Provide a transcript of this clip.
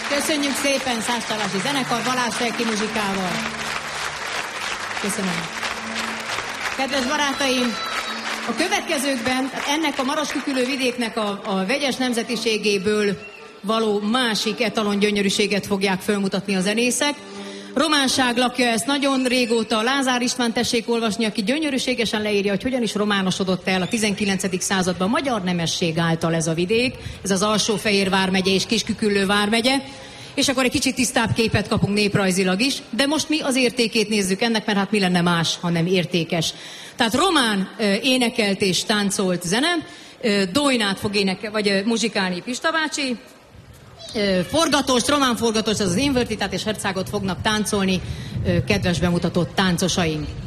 Köszönjük szépen Szásztalási Zenekar Balázs Felki muzsikával. Köszönöm. Kedves barátaim, a következőkben ennek a Maroskükülő vidéknek a vegyes nemzetiségéből való másik etalon gyönyörűséget fogják felmutatni a zenészek. Románság lakja ezt nagyon régóta. Lázár István tessék olvasni, aki gyönyörűségesen leírja, hogy hogyan is románosodott el a 19. században magyar nemesség által ez a vidék. Ez az Alsó-Fehér vármegye és Kis-Küküllő vármegye. És akkor egy kicsit tisztább képet kapunk néprajzilag is, de most mi az értékét nézzük ennek, mert hát mi lenne más, ha nem értékes. Tehát román énekelt és táncolt zene, Dojnát fog muzsikálni Pista bácsi, forgatost, román forgatost, az invertitát és hercágot fognak táncolni kedves bemutatott táncosaink.